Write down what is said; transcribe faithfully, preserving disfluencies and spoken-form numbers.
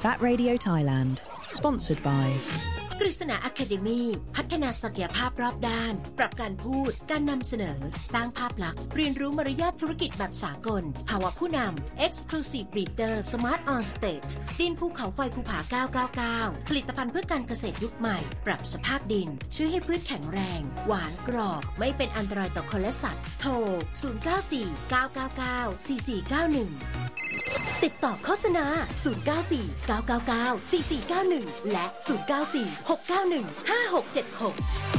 That Radio Thailand Sponsored by กฤษณา Academy พัฒนาศักยภาพรอบด้านปรับการพูดการนำเสนอสร้างภาพลักษณ์เรียนรู้มารยาทธุรกิจแบบสากลภาวะผู้นำ Exclusive Leader Smart on Stage ดินภูเขาไฟภูผาเก้าเก้าเก้าผลิตภัณฑ์เพื่อการเกษตรยุคใหม่ปรับสภาพดินช่วยให้พืชแข็งแรงหวานกรอบไม่เป็นอันตรายต่อคนและสัตว์โทรศูนย์ เก้า สี่ เก้า เก้า เก้า สี่ สี่ เก้า หนึ่งติดต่อโฆษณาศูนย์ เก้า สี่ เก้า เก้า เก้า สี่ สี่ เก้า หนึ่งและศูนย์ เก้า สี่ หก เก้า หนึ่ง ห้า หก เจ็ด หก